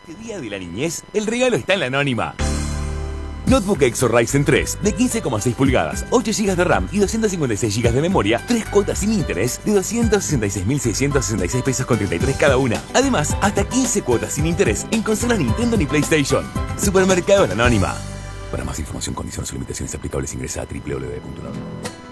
este día de la niñez, el regalo está en la Anónima. Notebook Exo Ryzen 3 de 15,6 pulgadas, 8 GB de RAM y 256 GB de memoria, 3 cuotas sin interés de 266.666 pesos con 33 cada una. Además, hasta 15 cuotas sin interés en consolas Nintendo ni PlayStation. Supermercado La Anónima. Para más información, condiciones o limitaciones aplicables ingresa a www.anonima.com.